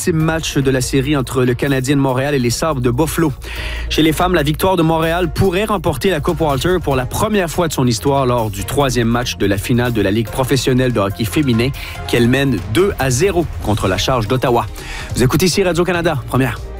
7e match de la série entre le Canadien de Montréal et les Sabres de Buffalo. Chez les femmes, la victoire de Montréal pourrait remporter la Coupe Walter pour la première fois de son histoire lors du 3e match de la finale de la Ligue professionnelle de hockey féminin qu'elle mène 2-0 contre la Charge d'Ottawa. Vous écoutez ici Radio-Canada, première.